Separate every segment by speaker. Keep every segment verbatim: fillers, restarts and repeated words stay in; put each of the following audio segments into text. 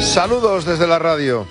Speaker 1: Saludos desde la radio.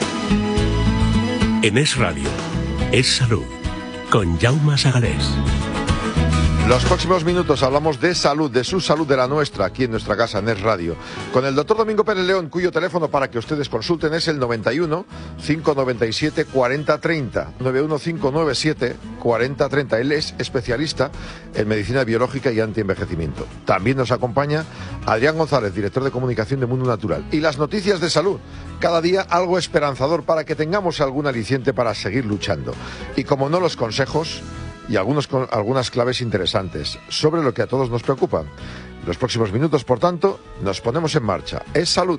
Speaker 2: En Es Radio, Es Salud, con Jaume Sagalés.
Speaker 1: Los próximos minutos hablamos de salud, de su salud, de la nuestra, aquí en nuestra casa, en Es Radio, con el doctor Domingo Pérez León, cuyo teléfono para que ustedes consulten es el noventa y uno, cinco noventa y siete, cuarenta treinta, noventa y uno, cinco noventa y siete, cuarenta treinta. Él es especialista en medicina biológica y antienvejecimiento. También nos acompaña Adrián González, director de comunicación de Mundo Natural. Y las noticias de salud, cada día algo esperanzador para que tengamos algún aliciente para seguir luchando. Y como no, los consejos y algunos, algunas claves interesantes sobre lo que a todos nos preocupa. En los próximos minutos, por tanto, nos ponemos en marcha. Es salud.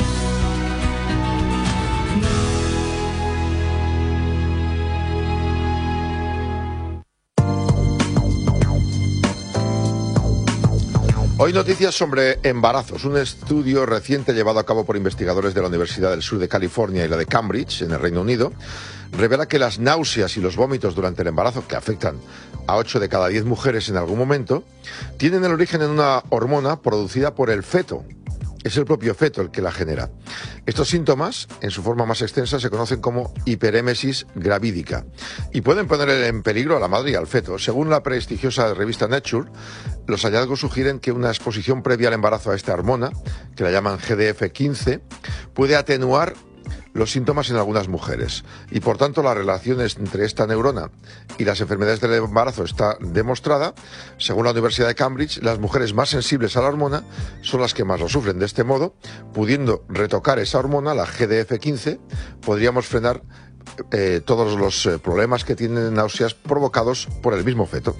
Speaker 1: Hoy noticias sobre embarazos. Un estudio reciente llevado a cabo por investigadores de la Universidad del Sur de California y la de Cambridge, en el Reino Unido, revela que las náuseas y los vómitos durante el embarazo, que afectan a ocho de cada diez mujeres en algún momento, tienen el origen en una hormona producida por el feto. Es el propio feto el que la genera. Estos síntomas, en su forma más extensa, se conocen como hiperémesis gravídica y pueden poner en peligro a la madre y al feto. Según la prestigiosa revista Nature, los hallazgos sugieren que una exposición previa al embarazo a esta hormona, que la llaman G D F quince, puede atenuar los síntomas en algunas mujeres y, por tanto, la relación entre esta neurona y las enfermedades del embarazo está demostrada. Según la Universidad de Cambridge, las mujeres más sensibles a la hormona son las que más lo sufren. De este modo, pudiendo retocar esa hormona, la G D F quince, podríamos frenar eh, todos los eh, problemas que tienen náuseas provocados por el mismo feto.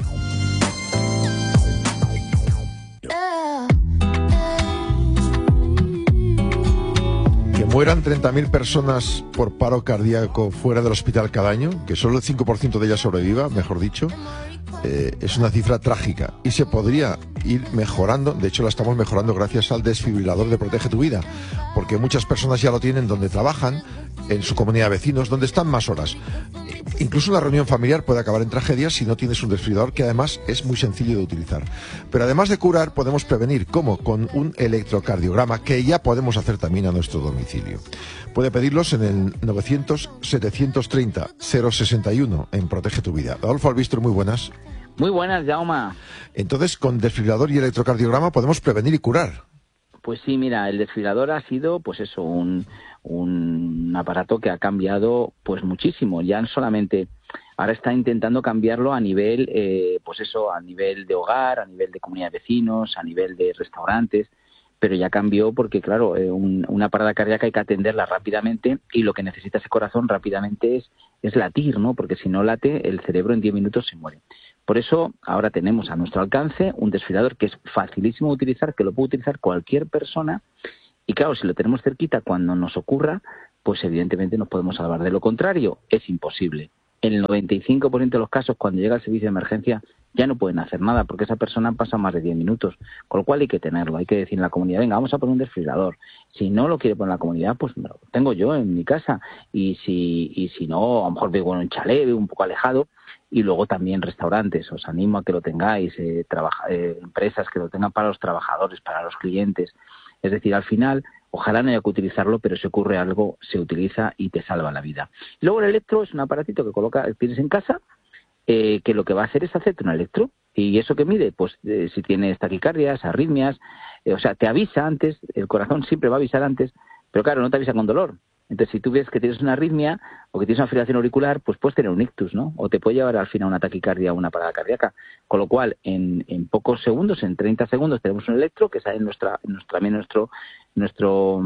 Speaker 1: Mueran treinta mil personas por paro cardíaco fuera del hospital cada año, que solo el cinco por ciento de ellas sobreviva, mejor dicho, eh, es una cifra trágica y se podría ir mejorando. De hecho, la estamos mejorando gracias al desfibrilador de Protege tu Vida, porque muchas personas ya lo tienen donde trabajan, en su comunidad de vecinos, donde están más horas. Incluso una reunión familiar puede acabar en tragedia si no tienes un desfibrilador, que además es muy sencillo de utilizar. Pero además de curar, podemos prevenir. ¿Cómo? Con un electrocardiograma que ya podemos hacer también a nuestro domicilio. Puede pedirlos en el novecientos, setecientos treinta, cero sesenta y uno en Protege tu Vida. Adolfo Albistro, muy buenas.
Speaker 3: Muy buenas, Jaume.
Speaker 1: Entonces, con desfibrilador y electrocardiograma podemos prevenir y curar.
Speaker 3: Pues sí, mira, el desfibrilador ha sido, pues eso, un, un aparato que ha cambiado, pues muchísimo. Ya no solamente, ahora está intentando cambiarlo a nivel, eh, pues eso, a nivel de hogar, a nivel de comunidad de vecinos, a nivel de restaurantes, pero ya cambió porque, claro, eh, un, una parada cardíaca hay que atenderla rápidamente y lo que necesita ese corazón rápidamente es, es latir, ¿no? Porque si no late, el cerebro en diez minutos se muere. Por eso ahora tenemos a nuestro alcance un desfibrilador que es facilísimo de utilizar, que lo puede utilizar cualquier persona y, claro, si lo tenemos cerquita cuando nos ocurra, pues evidentemente nos podemos salvar. De lo contrario, es imposible. En el noventa y cinco por ciento de los casos, cuando llega el servicio de emergencia, ya no pueden hacer nada porque esa persona pasa más de diez minutos, con lo cual hay que tenerlo, hay que decir en la comunidad, venga, vamos a poner un desfibrilador. Si no lo quiere poner la comunidad, pues me lo tengo yo en mi casa, y si y si no, a lo mejor vivo en un chalet, vivo un poco alejado, y luego también restaurantes, os animo a que lo tengáis, eh, trabaja, eh, empresas que lo tengan para los trabajadores, para los clientes. Es decir, al final, ojalá no haya que utilizarlo, pero si ocurre algo, se utiliza y te salva la vida. Luego el electro es un aparatito que coloca, tienes en casa, eh, que lo que va a hacer es hacerte un electro. ¿Y eso qué mide? Pues eh, si tienes taquicardias, arritmias, eh, o sea, te avisa antes, el corazón siempre va a avisar antes, pero claro, no te avisa con dolor. Entonces, si tú ves que tienes una arritmia o que tienes una fibrilación auricular, pues puedes tener un ictus, ¿no? O te puede llevar al final a una taquicardia o una parada cardíaca. Con lo cual, en, en pocos segundos, en treinta segundos, tenemos un electro que sale en nuestra, en nuestra, también nuestro, nuestro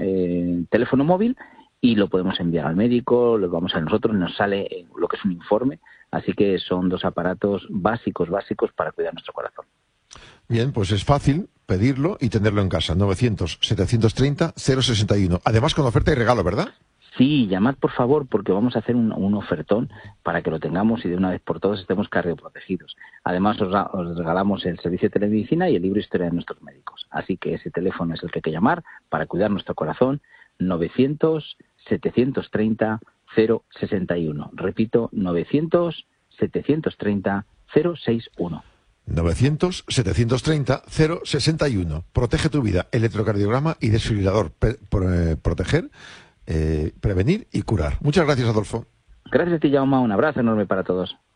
Speaker 3: eh, teléfono móvil y lo podemos enviar al médico, lo vamos a nosotros, nos sale eh, lo que es un informe. Así que son dos aparatos básicos, básicos para cuidar nuestro corazón.
Speaker 1: Bien, pues es fácil pedirlo y tenerlo en casa. novecientos, setecientos treinta, cero sesenta y uno. Además, con oferta y regalo, ¿verdad?
Speaker 3: Sí, llamad por favor porque vamos a hacer un, un ofertón para que lo tengamos y de una vez por todas estemos cardioprotegidos. Además, os, os regalamos el servicio de telemedicina y el libro Historia de nuestros médicos. Así que ese teléfono es el que hay que llamar para cuidar nuestro corazón. novecientos, setecientos treinta, cero sesenta y uno. Repito, novecientos, setecientos treinta, cero sesenta y uno.
Speaker 1: novecientos, setecientos treinta, cero sesenta y uno. Protege tu vida. Electrocardiograma y desfibrilador. Pre- pre- proteger, eh, prevenir y curar. Muchas gracias, Adolfo.
Speaker 3: Gracias a ti, Jaume. Un abrazo enorme para todos.